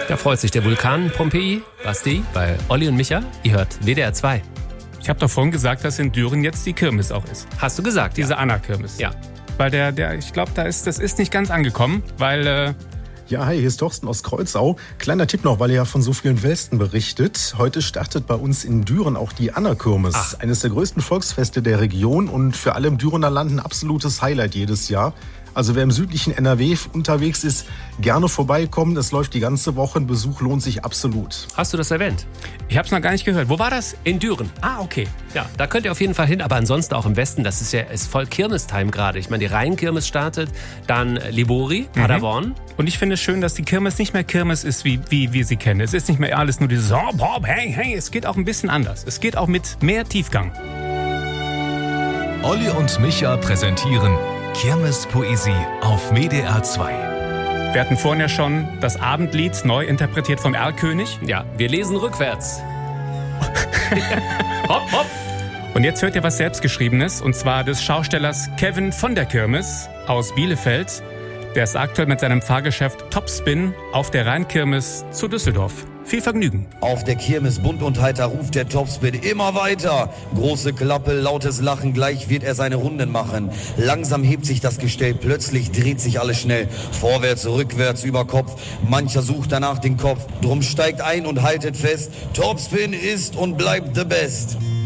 Da freut sich der Vulkan Pompeji. Basti, bei Olli und Micha. Ihr hört WDR 2. Ich habe doch vorhin gesagt, dass in Düren jetzt die Kirmes auch ist. Hast du gesagt, Diese Anna-Kirmes. Ja. Weil ich glaube, das ist nicht ganz angekommen, weil... Ja, hi, hier ist Thorsten aus Kreuzau. Kleiner Tipp noch, weil ihr ja von so vielen Welsten berichtet. Heute startet bei uns in Düren auch die Anna-Kirmes. Eines der größten Volksfeste der Region und für alle im Dürener Land ein absolutes Highlight jedes Jahr. Also wer im südlichen NRW unterwegs ist, gerne vorbeikommen. Das läuft die ganze Woche. Ein Besuch lohnt sich absolut. Hast du das erwähnt? Ich habe es noch gar nicht gehört. Wo war das? In Düren. Okay. Ja, da könnt ihr auf jeden Fall hin. Aber ansonsten auch im Westen, das ist voll Kirmes-Time gerade. Ich meine, die Rheinkirmes startet, dann Libori, Paderborn. Und ich finde es schön, dass die Kirmes nicht mehr Kirmes ist, wie wir sie kennen. Es ist nicht mehr alles nur dieses hey. Es geht auch ein bisschen anders. Es geht auch mit mehr Tiefgang. Olli und Micha präsentieren Kirmespoesie auf WDR 2. Wir hatten vorhin ja schon das Abendlied neu interpretiert vom Erlkönig. Ja, wir lesen rückwärts. Hopp, hopp. Und jetzt hört ihr was Selbstgeschriebenes, und zwar des Schaustellers Kevin von der Kirmes aus Bielefeld. Der ist aktuell mit seinem Fahrgeschäft Topspin auf der Rheinkirmes zu Düsseldorf. Viel Vergnügen. Auf der Kirmes bunt und heiter ruft der Topspin immer weiter. Große Klappe, lautes Lachen, gleich wird er seine Runden machen. Langsam hebt sich das Gestell, plötzlich dreht sich alles schnell. Vorwärts, rückwärts, über Kopf, mancher sucht danach den Kopf. Drum steigt ein und haltet fest, Topspin ist und bleibt the best.